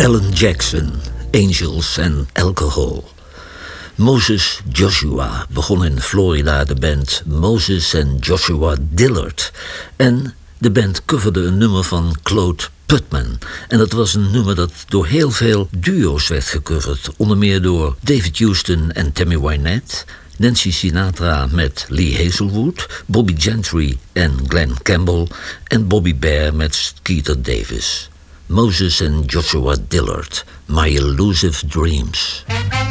Alan Jackson, Angels and Alcohol. Moses Joshua begon in Florida de band Moses and Joshua Dillard. En de band coverde een nummer van Claude Putman. En dat was een nummer dat door heel veel duo's werd gecoverd. Onder meer door David Houston en Tammy Wynette, Nancy Sinatra met Lee Hazelwood, Bobby Gentry en Glenn Campbell en Bobby Bare met Skeeter Davis. Moses and Joshua Dillard, My Elusive Dreams.